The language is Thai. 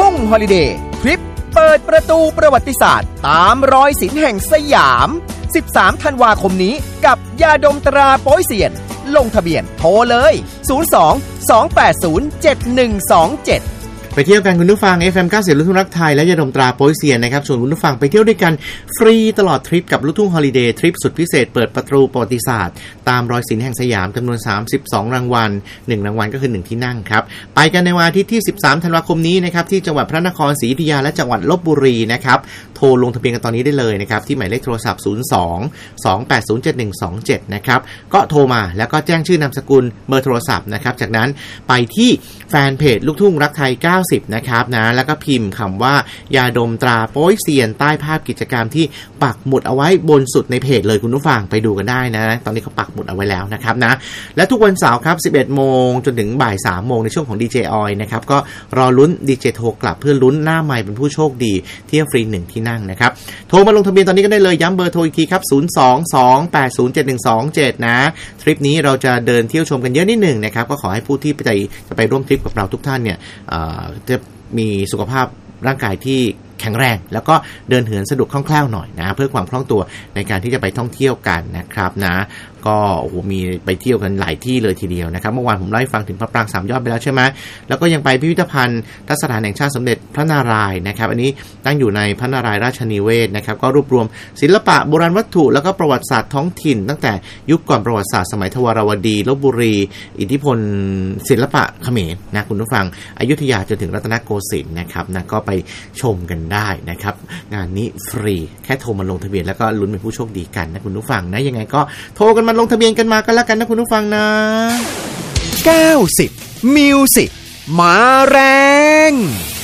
ทุ่งฮอลิเดย์ทริปเปิดประตูประวัติศาสตร์ตามรอยศิลป์แห่งสยาม13 ธันวาคมนี้กับยาดมตราโป๊ยเซียนลงทะเบียนโทรเลย02-280-7127 ไปเที่ยวกันคุณผู้ฟัง FM 90 ลูกทุ่งรักไทยและยาดมตราโป๊ยเซียนนะครับชวนคุณผู้ฟังไปเที่ยวด้วยกันฟรีตลอดทริปกับลูกทุ่งฮอลิเดย์ทริปสุดพิเศษเปิดประตูประวัติศาสตร์ตามรอยศิลป์แห่งสยามจำนวน32รางวัล1รางวัลก็คือ1ที่นั่งครับไปกันในวันอาทิตย์ที่13ธันวาคมนี้นะครับที่จังหวัดพระนครศรีอยุธยาและจังหวัดลพบุรีนะครับโทรลงทะเบียนกันตอนนี้ได้เลยนะครับที่หมายเลขโทรศัพท์02-280-7127นะครับก็โทรมาแล้วก็แจ้งชื่อนามสกุลเบอร์โทรศัพท์นะครับจากนั้นไปที่แฟนเพจลูกทุ่งรักไทยนะครับนะแล้วก็พิมพ์คำว่ายาดมตราโป๊ยเซียนใต้ภาพกิจกรรมที่ปักหมุดเอาไว้บนสุดในเพจเลยคุณผู้ฟังไปดูกันได้นะตอนนี้เขาปักหมุดเอาไว้แล้วนะครับนะและทุกวันเสาร์ครับ 11 โมงจนถึงบ่าย 3 โมงในช่วงของดีเจออยนะครับก็รอลุ้นดีเจโทรกลับเพื่อลุ้นหน้าไมค์เป็นผู้โชคดีเที่ยวฟรี1ที่นั่งนะครับโทรมาลงทะเบียนตอนนี้ก็ได้เลยย้ำเบอร์โทรอีกทีครับ02-280-7127นะทริปนี้เราจะเดินเที่ยวชมกันเยอะนิดหนึ่งนะครับก็ขอให้ผู้ที่จะไปร่วมทริปกับเราทุกท่านเนี่ยจะมีสุขภาพร่างกายที่แข็งแรงแล้วก็เดินเหินสะดวกคล่องแคล่วหน่อยนะเพื่อความคล่องตัวในการที่จะไปท่องเที่ยวกันนะครับนะก็โอ้โหมีไปเที่ยวกันหลายที่เลยทีเดียวนะครับเมื่อวานผมเล่าให้ฟังถึงพระปราง3ยอดไปแล้วใช่ไหมแล้วก็ยังไปพิพิธภัณฑ์สถานแห่งชาติสมเด็จพระนารายณ์นะครับอันนี้ตั้งอยู่ในพระนารายณ์ราชนิเวศนะครับก็รวบรวมศิลปะโบราณวัตถุแล้วก็ประวัติศาสตร์ท้องถิ่นตั้งแต่ยุคก่อนประวัติศาสตร์สมัยทวารวดีลพบุรีอิทธิพลศิลปะเขมรนะคุณผู้ฟังอยุธยาจนถึงรัตนโกสินทร์นะครับนะก็ไปชมกันได้นะครับงานนี้ฟรีแค่โทรมาลงทะเบียนแล้วก็ลุ้นเป็นผู้โชคดีกันนะคุณผู้ฟังนะยังไงก็โทรกันมาลงทะเบียนกันมากันแล้วกันนะคุณผู้ฟังนะ 90 Music มาแรง